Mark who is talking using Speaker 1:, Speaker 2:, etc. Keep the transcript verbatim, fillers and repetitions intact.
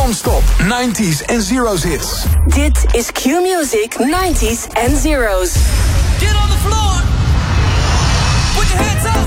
Speaker 1: Non-stop nineties en zeros hits.
Speaker 2: Dit is Q-Music nineties en zeros.
Speaker 3: Get on the floor. Put your hands up.